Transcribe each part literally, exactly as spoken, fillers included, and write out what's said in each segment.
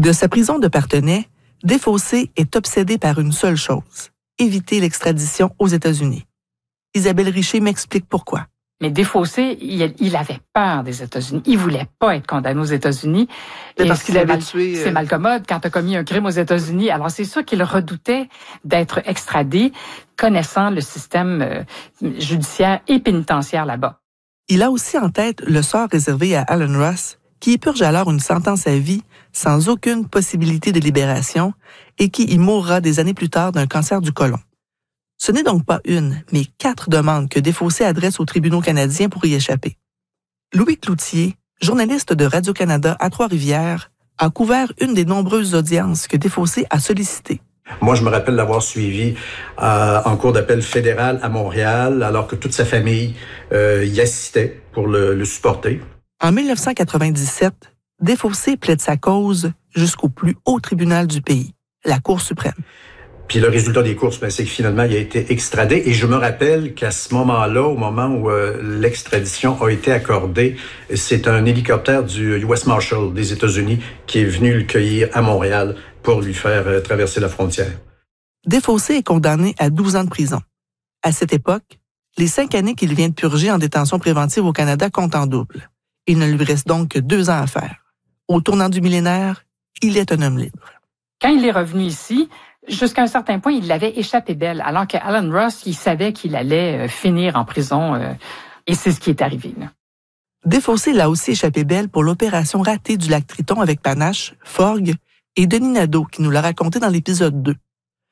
De sa prison de Parthenay, Desfossés est obsédé par une seule chose, éviter l'extradition aux États-Unis. Isabelle Richer m'explique pourquoi. Mais Desfossés, il, il avait peur des États-Unis. Il voulait pas être condamné aux États-Unis. Et parce qu'il avait mal, tué... C'est mal commode quand tu as commis un crime aux États-Unis. Alors, c'est sûr qu'il redoutait d'être extradé, connaissant le système euh, judiciaire et pénitentiaire là-bas. Il a aussi en tête le sort réservé à Alan Ross, qui y purge alors une sentence à vie sans aucune possibilité de libération et qui y mourra des années plus tard d'un cancer du côlon. Ce n'est donc pas une, mais quatre demandes que Desfossés adresse aux tribunaux canadiens pour y échapper. Louis Cloutier, journaliste de Radio-Canada à Trois-Rivières, a couvert une des nombreuses audiences que Desfossés a sollicitées. Moi, je me rappelle l'avoir suivi euh, en cour d'appel fédéral à Montréal, alors que toute sa famille euh, y assistait pour le, le supporter. En dix-neuf cent quatre-vingt-dix-sept, Desfossés plaide sa cause jusqu'au plus haut tribunal du pays, la Cour suprême. Puis le résultat des courses, ben, c'est que finalement, il a été extradé. Et je me rappelle qu'à ce moment-là, au moment où euh, l'extradition a été accordée, c'est un hélicoptère du U S Marshal des États-Unis qui est venu le cueillir à Montréal pour lui faire euh, traverser la frontière. Desfossés est condamné à douze ans de prison. À cette époque, les cinq années qu'il vient de purger en détention préventive au Canada comptent en double. Il ne lui reste donc que deux ans à faire. Au tournant du millénaire, il est un homme libre. Quand il est revenu ici, jusqu'à un certain point, il l'avait échappé belle, alors qu'Alan Ross, il savait qu'il allait finir en prison, euh, et c'est ce qui est arrivé. Là. Desfossés l'a aussi échappé belle pour l'opération ratée du lac Triton avec Panache, Forgues et Denis Nadeau, qui nous l'a raconté dans l'épisode deux.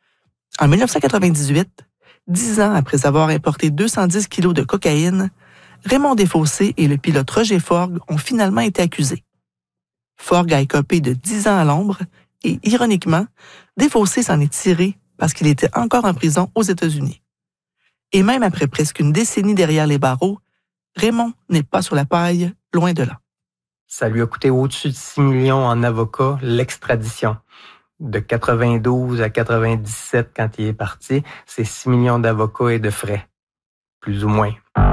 En dix-neuf cent quatre-vingt-dix-huit, dix ans après avoir importé deux cent dix kilos de cocaïne, Raymond Desfossés et le pilote Roger Forgues ont finalement été accusés. Forgues a écopé de dix ans à l'ombre et, ironiquement, Desfossés s'en est tiré parce qu'il était encore en prison aux États-Unis. Et même après presque une décennie derrière les barreaux, Raymond n'est pas sur la paille, loin de là. Ça lui a coûté au-dessus de six millions en avocats, l'extradition. De quatre-vingt-douze à quatre-vingt-dix-sept, quand il est parti, c'est six millions d'avocats et de frais. Plus ou moins.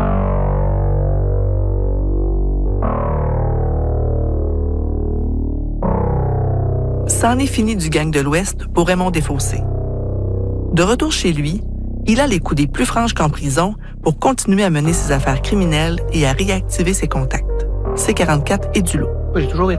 C'en est fini du gang de l'Ouest pour Raymond Desfossés. De retour chez lui, il a les coups des plus franches qu'en prison pour continuer à mener ses affaires criminelles et à réactiver ses contacts. C quarante-quatre et du lot. J'ai toujours été